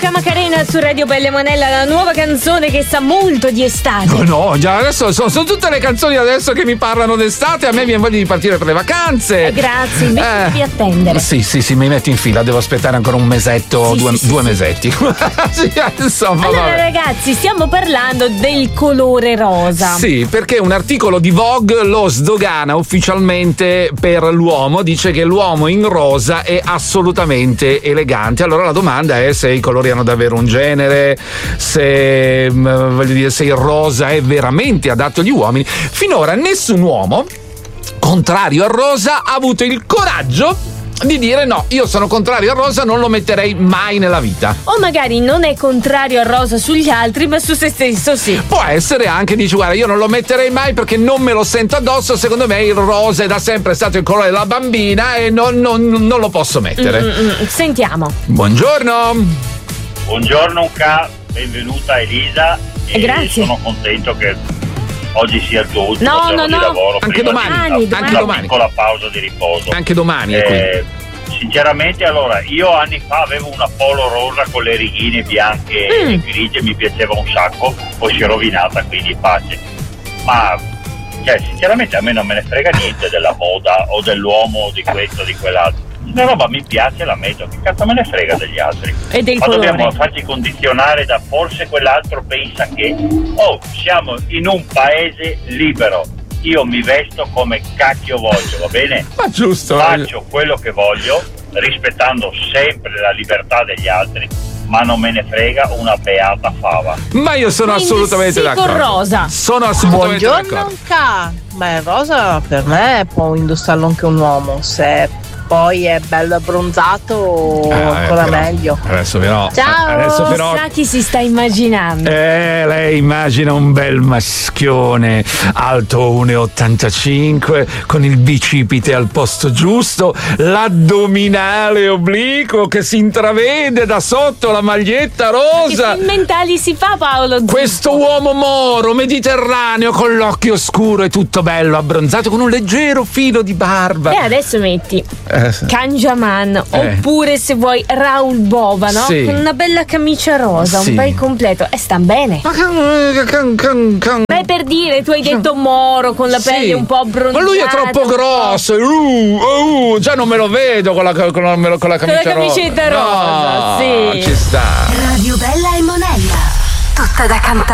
Macarena su Radio Bella Monella, la nuova canzone che sa molto di estate. No, già adesso sono tutte le canzoni adesso che mi parlano d'estate. A me viene voglia di partire per le vacanze. Grazie, invece devi attendere. Sì, mi metto in fila, devo aspettare ancora un mesetto, due mesetti. Sì, insomma, allora, vabbè. ragazzi, stiamo parlando del colore rosa. Sì, perché un articolo di Vogue lo sdogana ufficialmente per l'uomo, dice che l'uomo in rosa è assolutamente elegante. Allora la domanda è se i colori hanno davvero un genere, se voglio dire, se il rosa è veramente adatto agli uomini. Finora nessun uomo contrario al rosa ha avuto il coraggio di dire no, io sono contrario al rosa, non lo metterei mai nella vita. O magari non è contrario al rosa sugli altri, ma su se stesso sì. Può essere anche, dici guarda, io non lo metterei mai perché non me lo sento addosso, secondo me il rosa è da sempre stato il colore della bambina e non lo posso mettere. Sentiamo. Buongiorno. Buongiorno benvenuta Elisa. Grazie. Sono contento che oggi sia il tuo ultimo giorno di lavoro. Anche domani. Anche una piccola pausa di riposo. Anche domani. Sinceramente, allora, io anni fa avevo una polo rosa con le righine bianche e grigie, mi piaceva un sacco, poi si è rovinata, quindi pace. Ma sinceramente a me non me ne frega niente della moda o dell'uomo o di questo o di quell'altro. Una roba mi piace, la metto, che cazzo me ne frega degli altri? E del ma colore. Dobbiamo farci condizionare da forse quell'altro pensa che siamo in un paese libero, io mi vesto come cacchio voglio, va bene? Ma giusto. Faccio quello che voglio, rispettando sempre la libertà degli altri, ma non me ne frega una beata fava. Ma io sono Quindi assolutamente sì, d'accordo. con rosa. Sono assolutamente Buongiorno d'accordo. Beh, il rosa per me può indossarlo anche un uomo, se poi è bello abbronzato ancora però, meglio. Adesso però. Ciao, chissà chi si sta immaginando. Lei immagina un bel maschione alto 1,85 con il bicipite al posto giusto, l'addominale obliquo che si intravede da sotto la maglietta rosa. Che film mentali si fa, Paolo Zuppo? Questo uomo moro mediterraneo con l'occhio scuro e tutto bello abbronzato con un leggero filo di barba. E adesso metti Kanjaman oppure se vuoi Raoul Bova, no? Sì. Con una bella camicia rosa, Sì. un bel completo e stan bene. Beh, per dire, tu hai detto moro con la pelle un po' abbronzata. Ma lui è troppo grosso. Già non me lo vedo con la camicia rosa. Con la camicetta rosa, no, sì. Ci sta. Radio Bella e Monella, tutta da cantare.